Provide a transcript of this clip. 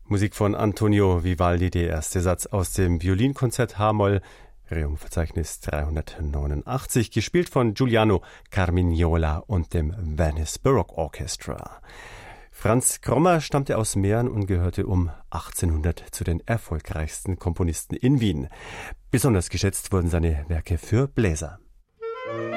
Musik von Antonio Vivaldi, der erste Satz aus dem Violinkonzert H-Moll, Reihung-Verzeichnis 389, gespielt von Giuliano Carmignola und dem Venice Baroque Orchestra. Franz Krommer stammte aus Mähren und gehörte um 1800 zu den erfolgreichsten Komponisten in Wien. Besonders geschätzt wurden seine Werke für Bläser.